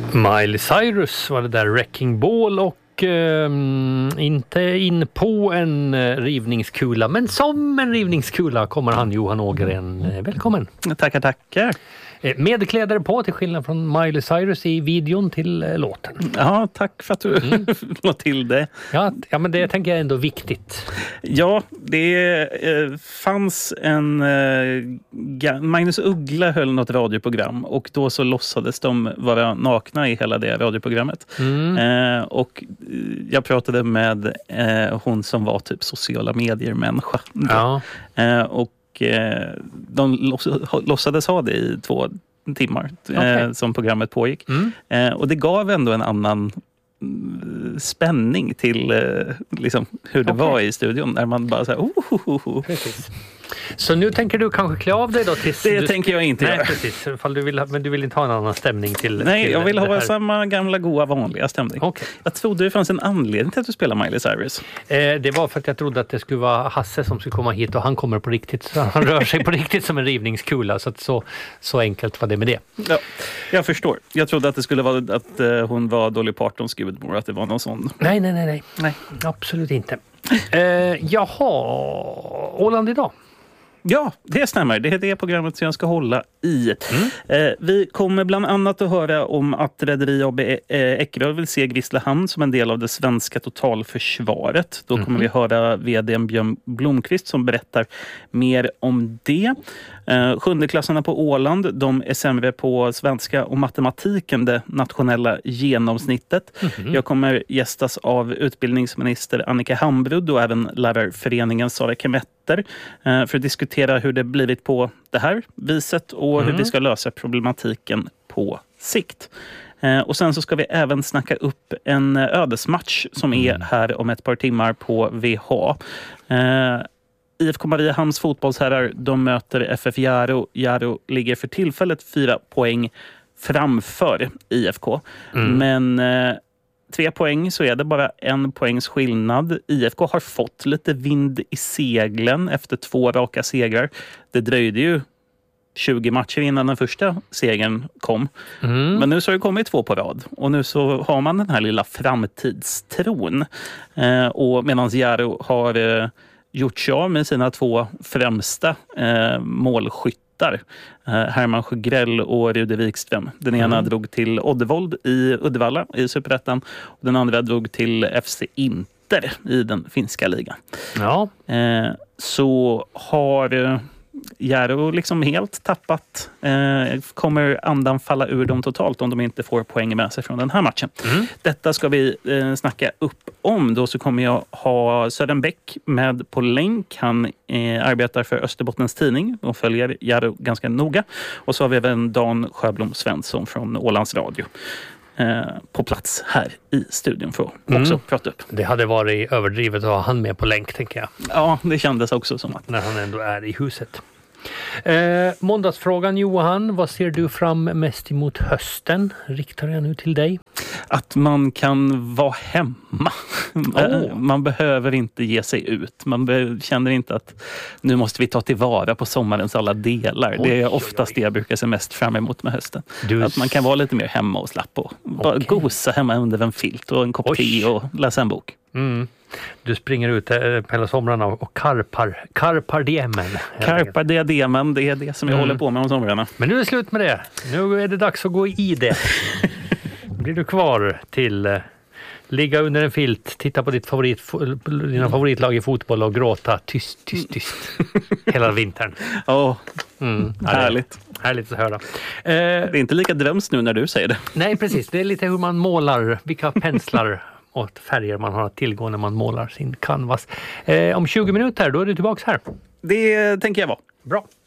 Miley Cyrus var det där, Wrecking Ball, och inte in på en rivningskula, men som en rivningskula kommer han, Johan Ågren. Välkommen. Tackar. Med kläder på, till skillnad från Miley Cyrus i videon till låten. Ja, tack för att du la till det. Ja, men det tänker jag är ändå viktigt. Ja, det fanns en... Magnus Uggla höll något radioprogram och då så låtsades de vara nakna i hela det radioprogrammet. Och jag pratade med hon som var typ sociala medier-människa. Ja. Och de låtsades ha det i 2 timmar som programmet pågick. Och det gav ändå en annan spänning till liksom, hur det var i studion när man bara så här, Precis. Så nu tänker du kanske klä av dig då tills det tänker jag inte göra. Nej, precis. Men du vill inte ha en annan stämning till... Nej, jag vill ha samma gamla goa vanliga stämning. Okay. Jag trodde det fanns en anledning till att du spelar Miley Cyrus. Det var för att jag trodde att det skulle vara Hasse som skulle komma hit och han kommer på riktigt. Så han rör sig på riktigt som en rivningskula. Så enkelt var det med det. Ja, jag förstår. Jag trodde att det skulle vara att hon var Dolly Partons gudmor, att det var någon sån. Nej. Absolut inte. Jaha, Åland idag. Ja, det stämmer. Det är det programmet som jag ska hålla i. Vi kommer bland annat att höra om att Rederi AB Eckerö vill se Grisslehamn som en del av det svenska totalförsvaret. Då kommer vi höra vd Björn Blomqvist som berättar mer om det. 7:e-klassarna på Åland, de är sämre på svenska och matematik än det nationella genomsnittet. Jag kommer gästas av utbildningsminister Annika Hambrud och även lärarföreningen Sara Kemetter för att diskutera hur det blivit på det här viset och hur vi ska lösa problematiken på sikt. Och sen så ska vi även snacka upp en ödesmatch som är här om ett par timmar på VH. IFK Mariehamns fotbollsherrar, de möter FF Jaro. Jaro ligger för tillfället 4 poäng framför IFK. Men 3 poäng så är det bara 1 poängs skillnad. IFK har fått lite vind i seglen efter 2 raka segrar. Det dröjde ju 20 matcher innan den första segern kom. Men nu så har det kommit 2 på rad. Och nu så har man den här lilla framtidstron. Och medan Jaro har gjort sig av med sina 2 främsta målskyttar. Herman Sjögrell och Rudi Wikström. Den ena drog till Oddevold i Uddevalla i Superettan. Och den andra drog till FC Inter i den finska ligan. Ja. Så har Jaro liksom helt tappat. Kommer andan falla ur dem totalt om de inte får poäng med sig från den här matchen. Detta ska vi snacka upp om. Då så kommer jag ha Sören Bäck med på länk. Han arbetar för Österbottens Tidning och följer Jaro ganska noga. Och så har vi även Dan Sjöblom Svensson från Ålands Radio på plats här i studion för att också prata upp. Det hade varit överdrivet att ha han med på länk, tänker jag. Ja, det kändes också som att... När han ändå är i huset. Måndagsfrågan, Johan. Vad ser du fram mest emot hösten? Riktar jag nu till dig. Att man kan vara hemma. Man behöver inte ge sig ut. Man känner inte att nu måste vi ta tillvara på sommarens alla delar. Det är oftast det jag brukar se mest fram emot med hösten. Att man kan vara lite mer hemma och slappa och bara gosa hemma under en filt och en kopp te och läsa en bok. Du springer ut på hela somrarna och karpar diemen. Karpar diemen, det är det som jag håller på med om somrarna. Men nu är det slut med det. Nu är det dags att gå i det. Blir du kvar till ligga under en filt, titta på dina favoritlag i fotboll och gråta tyst hela vintern. Härligt. Härligt att höra. Det är inte lika drömst nu när du säger det. Nej, precis. Det är lite hur man målar, vilka penslar och färger man har att tillgå när man målar sin canvas. Om 20 minuter, då är du tillbaka här. Det tänker jag vara. Bra.